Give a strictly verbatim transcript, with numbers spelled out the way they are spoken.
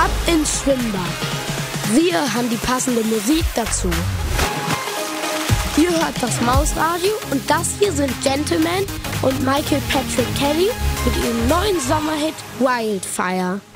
ab ins Schwimmbad. Wir haben die passende Musik dazu. Ihr hört das Mausradio und das hier sind Gentleman und Michael Patrick Kelly mit ihrem neuen Sommerhit Wildfire.